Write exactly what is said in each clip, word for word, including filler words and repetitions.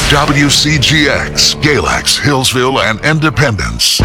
W C G X, Galax, Hillsville, and Independence.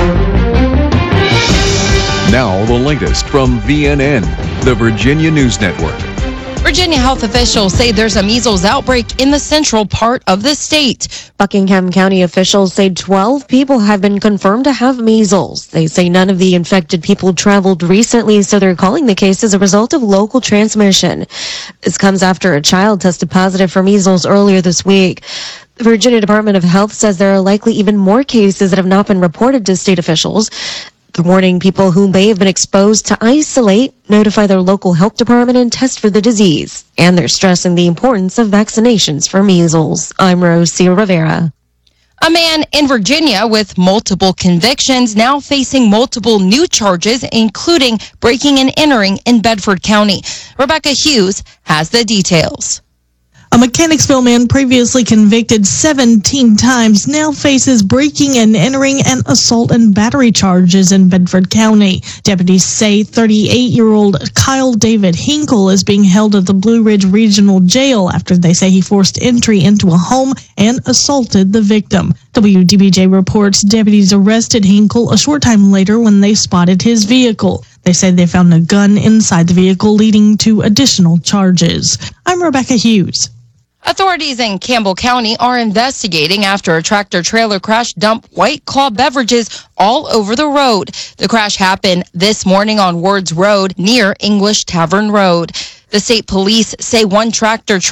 Now the latest from V N N, the Virginia News Network. Virginia health officials say there's a measles outbreak in the central part of the state. Buckingham County officials say twelve people have been confirmed to have measles. They say none of the infected people traveled recently, so they're calling the case as a result of local transmission. This comes after a child tested positive for measles earlier this week. The Virginia Department of Health says there are likely even more cases that have not been reported to state officials. They're warning people who may have been exposed to isolate, notify their local health department, and test for the disease. And they're stressing the importance of vaccinations for measles. I'm Rosie Rivera. A man in Virginia with multiple convictions now facing multiple new charges, including breaking and entering in Bedford County. Rebecca Hughes has the details. A Mechanicsville man previously convicted seventeen times now faces breaking and entering and assault and battery charges in Bedford County. Deputies say thirty-eight-year-old Kyle David Hinkle is being held at the Blue Ridge Regional Jail after they say he forced entry into a home and assaulted the victim. W D B J reports deputies arrested Hinkle a short time later when they spotted his vehicle. They said they found a gun inside the vehicle, leading to additional charges. I'm Rebecca Hughes. Authorities in Campbell County are investigating after a tractor-trailer crash dumped White Claw beverages all over the road. The crash happened this morning on Wards Road near English Tavern Road. The state police say one tractor